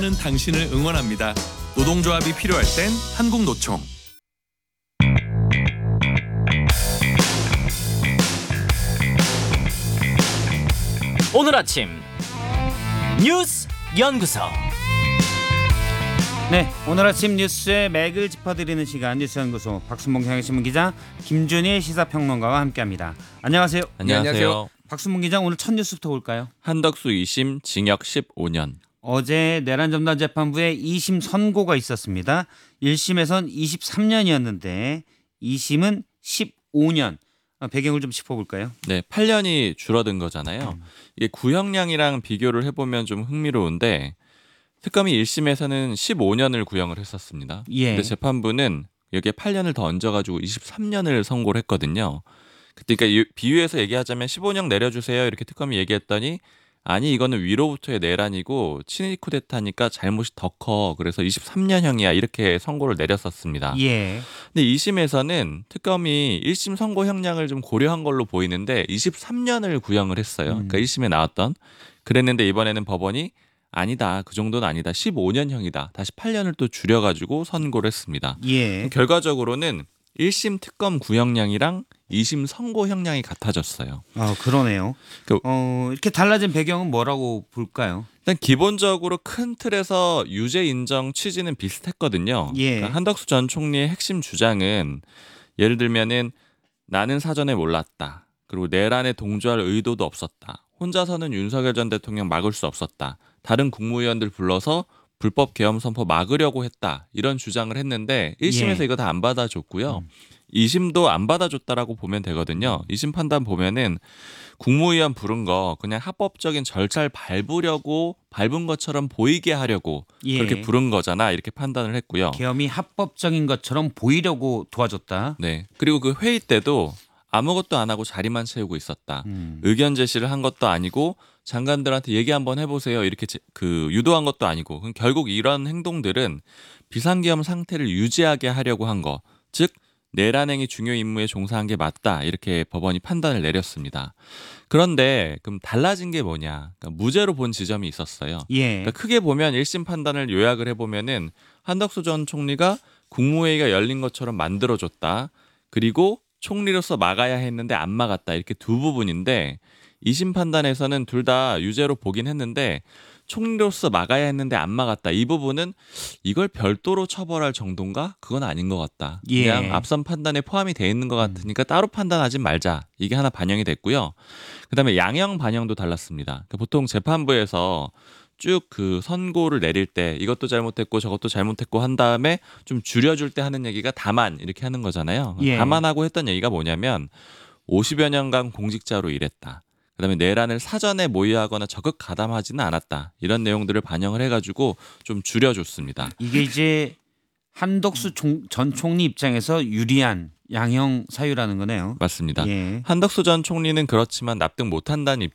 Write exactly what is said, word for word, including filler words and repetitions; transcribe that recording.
일하는 당신을 응원합니다. 노동조합이 필요할 땐 한국노총. 오늘 아침 뉴스 연구소. 네, 오늘 아침 뉴스의 맥을 짚어드리는 시간 뉴스연구소 박순봉 경향신문 기자, 김준일 시사평론가와 함께합니다. 안녕하세요. 안녕하세요. 박순봉 기자, 오늘 첫 뉴스부터 볼까요? 한덕수 이 심 징역 십오 년. 어제 내란전담재판부에 이 심 선고가 있었습니다. 일 심에선 이십삼 년이었는데 이 심은 십오 년. 배경을 좀 짚어볼까요? 네, 팔 년이 줄어든 거잖아요. 이게 구형량이랑 비교를 해보면 좀 흥미로운데 특검이 일 심에서는 십오 년을 구형을 했었습니다. 예. 근데 재판부는 여기에 팔 년을 더 얹어가지고 이십삼 년을 선고를 했거든요. 그러니까 비유해서 얘기하자면 십오 년 내려주세요 이렇게 특검이 얘기했더니 아니 이거는 위로부터의 내란이고 친일 쿠데타니까 잘못이 더 커. 그래서 이십삼 년형이야 이렇게 선고를 내렸었습니다. 예. 근데 이 심에서는 특검이 일 심 선고 형량을 좀 고려한 걸로 보이는데 이십삼 년을 구형을 했어요. 그러니까 일 심에 나왔던. 그랬는데 이번에는 법원이 아니다. 그 정도는 아니다. 십오 년형이다. 다시 팔 년을 또 줄여가지고 선고를 했습니다. 예. 결과적으로는 일 심 특검 구형량이랑 이 심 선고 형량이 같아졌어요. 아, 그러네요. 그, 어, 이렇게 달라진 배경은 뭐라고 볼까요? 일단 기본적으로 큰 틀에서 유죄 인정 취지는 비슷했거든요. 예. 그러니까 한덕수 전 총리의 핵심 주장은 예를 들면은 나는 사전에 몰랐다. 그리고 내란에 동조할 의도도 없었다. 혼자서는 윤석열 전 대통령 막을 수 없었다. 다른 국무위원들 불러서 불법 계엄 선포 막으려고 했다. 이런 주장을 했는데 일 심에서 예. 이거 다 안 받아줬고요. 음. 이 심도 안 받아줬다라고 보면 되거든요. 이 심 판단 보면은 국무위원 부른 거 그냥 합법적인 절차를 밟으려고 밟은 것처럼 보이게 하려고 예. 그렇게 부른 거잖아 이렇게 판단을 했고요. 계엄이 합법적인 것처럼 보이려고 도와줬다. 네. 그리고 그 회의 때도 아무것도 안 하고 자리만 채우고 있었다. 음. 의견 제시를 한 것도 아니고 장관들한테 얘기 한번 해보세요 이렇게 제, 그 유도한 것도 아니고 그럼 결국 이런 행동들은 비상계엄 상태를 유지하게 하려고 한 거. 즉 내란행위 중요 임무에 종사한 게 맞다 이렇게 법원이 판단을 내렸습니다. 그런데 그럼 달라진 게 뭐냐? 그러니까 무죄로 본 지점이 있었어요. 예. 그러니까 크게 보면 일 심 판단을 요약을 해보면은 한덕수 전 총리가 국무회의가 열린 것처럼 만들어줬다. 그리고 총리로서 막아야 했는데 안 막았다. 이렇게 두 부분인데 이 심 판단에서는 둘 다 유죄로 보긴 했는데 총리로서 막아야 했는데 안 막았다. 이 부분은 이걸 별도로 처벌할 정도인가? 그건 아닌 것 같다. 예. 그냥 앞선 판단에 포함이 돼 있는 것 같으니까 따로 판단하지 말자. 이게 하나 반영이 됐고요. 그다음에 양형 반영도 달랐습니다. 그러니까 보통 재판부에서 쭉 그 선고를 내릴 때 이것도 잘못했고 저것도 잘못했고 한 다음에 좀 줄여줄 때 하는 얘기가 다만 이렇게 하는 거잖아요. 예. 다만하고 했던 얘기가 뭐냐면 오십여 년간 공직자로 일했다. 그다음에 내란을 사전에 모의하거나 적극 가담하지는 않았다. 이런 내용들을 반영을 해가지고 좀 줄여줬습니다. 이게 이제 한덕수 총, 전 총리 입장에서 유리한 양형 사유라는 거네요. 맞습니다. 예. 한덕수 전 총리는 그렇지만 납득 못한다는